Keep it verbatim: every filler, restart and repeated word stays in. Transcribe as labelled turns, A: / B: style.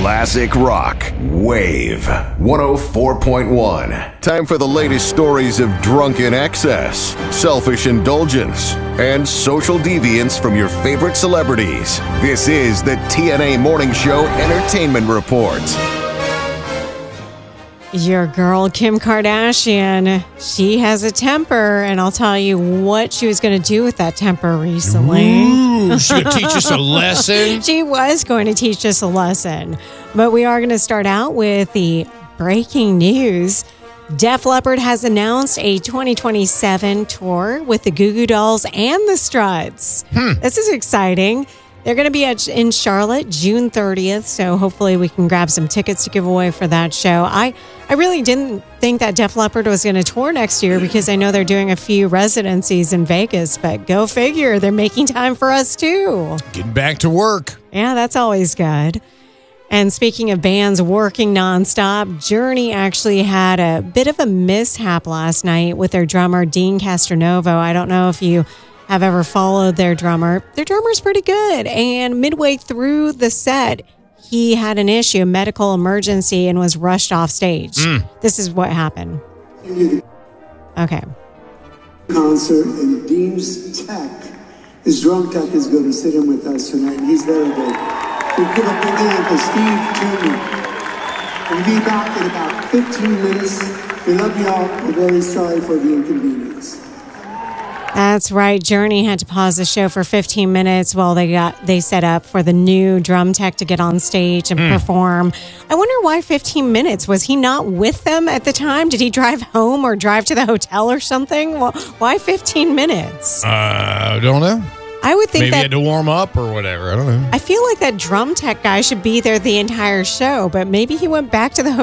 A: Classic rock. Wave one oh four point one. Time for the latest stories of drunken excess, selfish indulgence, and social deviance from your favorite celebrities. This is the T N A Morning Show Entertainment Report.
B: Your girl, Kim Kardashian, she has a temper, and I'll tell you what she was going to do with that temper recently.
C: Ooh, she going to teach us a lesson?
B: She was going to teach us a lesson. But we are going to start out with the breaking news. Def Leppard has announced a twenty twenty-seven tour with the Goo Goo Dolls and the Struts. Hmm. This is exciting. They're going to be at, in Charlotte June thirtieth, so hopefully we can grab some tickets to give away for that show. I, I really didn't think that Def Leppard was going to tour next year because I know they're doing a few residencies in Vegas, but go figure, they're making time for us too.
C: Getting back to work.
B: Yeah, that's always good. And speaking of bands working nonstop, Journey actually had a bit of a mishap last night with their drummer, Dean Castronovo. I don't know if you have ever followed their drummer. Their drummer's pretty good. And midway through the set, he had an issue, a medical emergency, and was rushed off stage. Mm. This is what happened. Okay.
D: Concert, and Dean's tech, his drum tech, is going to sit in with us tonight. And he's very good. We put up a hand for Steve Toomey. We'll be back in about fifteen minutes. We love y'all. We're very sorry for the inconvenience.
B: That's right. Journey had to pause the show for fifteen minutes while they got they set up for the new drum tech to get on stage and mm. perform. I wonder why fifteen minutes? Was he not with them at the time? Did he drive home or drive to the hotel or something? Well, why fifteen minutes?
C: Uh, I don't know.
B: I would think
C: Maybe
B: that
C: he had to warm up or whatever. I don't know.
B: I feel like that drum tech guy should be there the entire show, but maybe he went back to the hotel.